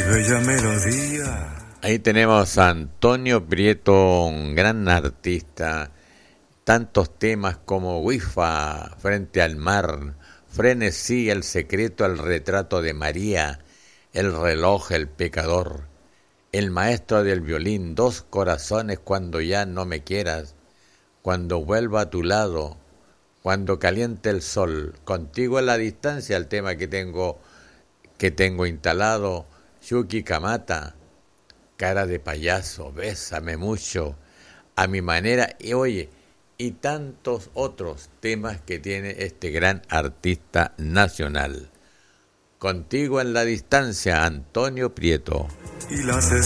bella melodía. Ahí tenemos a Antonio Prieto, un gran artista. Tantos temas como Wifa, Frente al Mar, Frenesí, El Secreto, El Retrato de María, El Reloj, El Pecador, El Maestro del Violín, Dos Corazones, Cuando ya no me quieras, Cuando vuelva a tu lado, Cuando caliente el sol, Contigo a la distancia, el tema que tengo instalado, Yuki Kamata, Cara de payaso, Bésame mucho, A mi manera, y oye, y tantos otros temas que tiene este gran artista nacional. Contigo en la distancia, Antonio Prieto. Y las